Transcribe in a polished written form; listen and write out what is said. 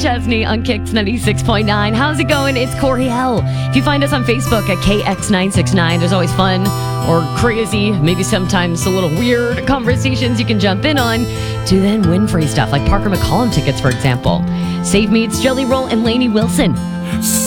Chesney on Kix 96.9. How's it going? It's Coriel. If you find us on Facebook at KX969, there's always fun or crazy, maybe sometimes a little weird conversations you can jump in on to then win free stuff like Parker McCollum tickets, for example. Save Meats, Jelly Roll, and Lainey Wilson.